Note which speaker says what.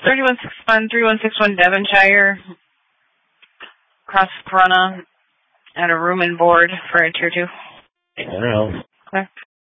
Speaker 1: 3161 Devonshire, across Corona, at a room and board for a tier 2.
Speaker 2: I don't know.
Speaker 1: Okay.